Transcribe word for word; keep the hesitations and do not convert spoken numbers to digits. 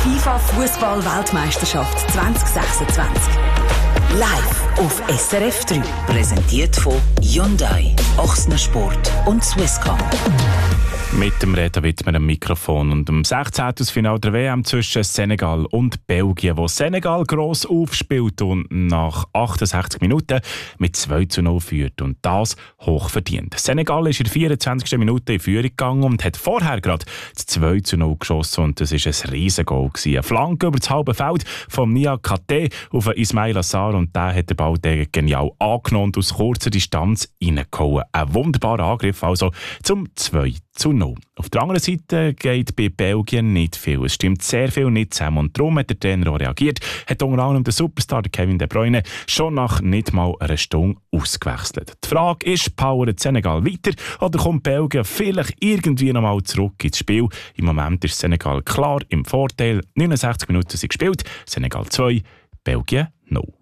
FIFA-Fußball-Weltmeisterschaft zwanzig sechsundzwanzig. Live auf S R F drei. Präsentiert von Hyundai, Ochsner Sport und Swisscom. Mit dem Reden widmen am Mikrofon und dem sechzehnten Finale der W M zwischen Senegal und Belgien, wo Senegal gross aufspielt und nach achtundsechzig Minuten mit zwei zu null führt und das hoch verdient. Senegal ist in der vierundzwanzigsten Minute in Führung gegangen und hat vorher gerade das zwei zu null geschossen und das war ein Riesengoal gewesen. Eine Flanke über das halbe Feld von Nia Kate auf Ismail Assar und der hat den Ball genial angenommen und aus kurzer Distanz reingehauen. Ein wunderbarer Angriff also zum zwei zu null. Auf der anderen Seite geht bei Belgien nicht viel. Es stimmt sehr viel nicht zusammen und darum hat der Trainer auch reagiert, hat unter anderem der Superstar Kevin De Bruyne schon nach nicht mal einer Stunde ausgewechselt. Die Frage ist, powert Senegal weiter oder kommt Belgien vielleicht irgendwie nochmal zurück ins Spiel? Im Moment ist Senegal klar im Vorteil. neunundsechzig Minuten sind gespielt, Senegal zwei, Belgien null.